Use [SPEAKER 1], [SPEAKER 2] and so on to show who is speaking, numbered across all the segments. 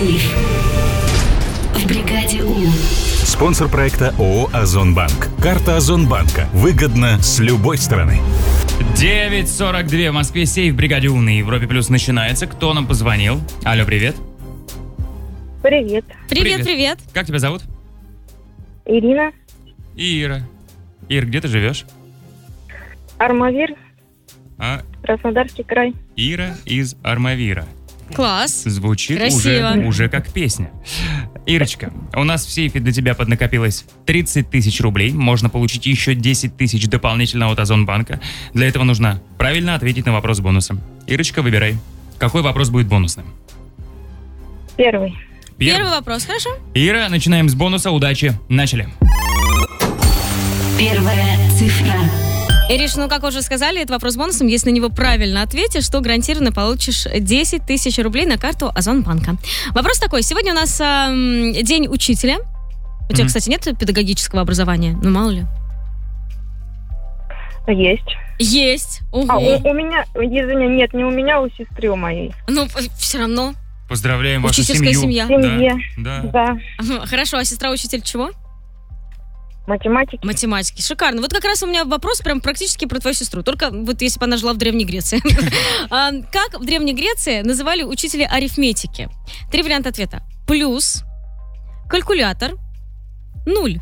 [SPEAKER 1] Сейф в бригаде У.
[SPEAKER 2] Спонсор проекта ООО «Озонбанк». Карта Озонбанка. Выгодно с любой стороны.
[SPEAKER 3] 9:42 в Москве. Сейф в бригаде У на Европе Плюс начинается. Кто нам позвонил? Алло, привет.
[SPEAKER 4] Привет.
[SPEAKER 5] Привет.
[SPEAKER 3] Как тебя зовут?
[SPEAKER 4] Ирина.
[SPEAKER 3] Ира. Ир, где ты живешь?
[SPEAKER 4] Армавир, Краснодарский край.
[SPEAKER 3] Ира из Армавира.
[SPEAKER 5] Класс.
[SPEAKER 3] Звучит
[SPEAKER 5] Красиво.
[SPEAKER 3] уже как песня. Ирочка, у нас в сейфе для тебя поднакопилось 30 тысяч рублей. Можно получить еще 10 тысяч дополнительно от Озонбанка. Для этого нужно правильно ответить на вопрос бонусом. Ирочка, выбирай. Какой вопрос будет бонусным?
[SPEAKER 4] Первый
[SPEAKER 5] вопрос, хорошо?
[SPEAKER 3] Ира, начинаем с бонуса. Удачи. Начали.
[SPEAKER 1] Первая цифра.
[SPEAKER 5] Ириш, как уже сказали, это вопрос бонусом. Если на него правильно ответишь, то гарантированно получишь 10 тысяч рублей на карту Озонбанка. Вопрос такой. Сегодня у нас день учителя. У тебя, кстати, нет педагогического образования? Ну, мало ли.
[SPEAKER 4] Есть.
[SPEAKER 5] Ого.
[SPEAKER 4] У меня, извини, нет, не у меня, у сестры у моей.
[SPEAKER 5] Ну, все равно.
[SPEAKER 3] Поздравляем вашу
[SPEAKER 5] Учительская
[SPEAKER 3] семью.
[SPEAKER 5] семья.
[SPEAKER 3] Да.
[SPEAKER 5] Хорошо, а сестра учитель чего?
[SPEAKER 4] Математики.
[SPEAKER 5] Шикарно. Вот как раз у меня вопрос прям практически про твою сестру. Только вот если бы она жила в Древней Греции. Как в Древней Греции называли учителя арифметики? 3 варианта ответа. Плюс, калькулятор, 0.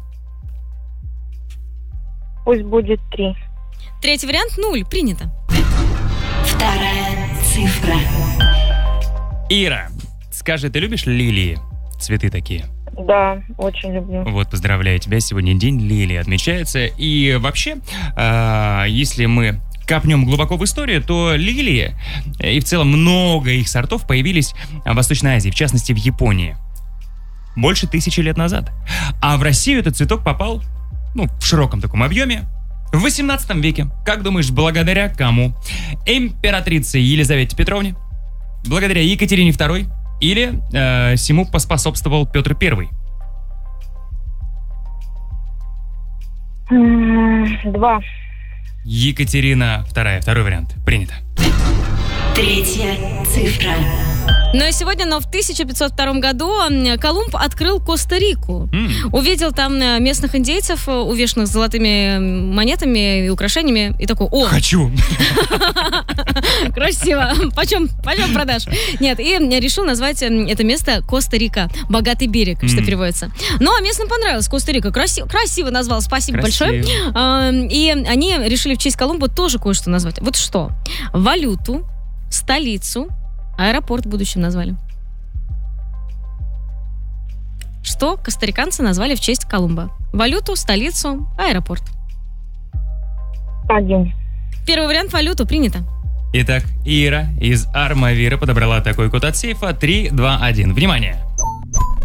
[SPEAKER 4] Пусть будет 3.
[SPEAKER 5] 3-й вариант 0. Принято.
[SPEAKER 1] Вторая цифра.
[SPEAKER 3] Ира, скажи, ты любишь лилии? Цветы такие.
[SPEAKER 4] Да, очень люблю.
[SPEAKER 3] Вот, поздравляю тебя. Сегодня день лилии отмечается. И вообще, если мы копнем глубоко в историю, то лилии, и в целом много их сортов, появились в Восточной Азии, в частности в Японии, больше 1000 лет назад. А в Россию этот цветок попал, в широком таком объеме, в 18 веке. Как думаешь, благодаря кому? Императрице Елизавете Петровне? Благодаря Екатерине II? Или всему поспособствовал Петр I?
[SPEAKER 4] 2.
[SPEAKER 3] Екатерина II. Второй вариант. Принято.
[SPEAKER 1] Третья цифра.
[SPEAKER 5] Ну и сегодня, в 1502 году Колумб открыл Коста-Рику. Увидел там местных индейцев, увешанных золотыми монетами и украшениями, и такой: о!
[SPEAKER 3] Хочу!
[SPEAKER 5] Красиво! Почем продашь? Нет, и решил назвать это место Коста-Рика. Богатый берег, что переводится. Ну, а местным понравилось Коста-Рика. Красиво назвал, спасибо большое. И они решили в честь Колумба тоже кое-что назвать. Вот что? Валюту, столицу, аэропорт в будущем назвали. Что костариканцы назвали в честь Колумба? Валюту, столицу, аэропорт.
[SPEAKER 4] 1.
[SPEAKER 5] Первый вариант — валюту. Принято.
[SPEAKER 3] Итак, Ира из Армавира подобрала такой код от сейфа 321. Внимание!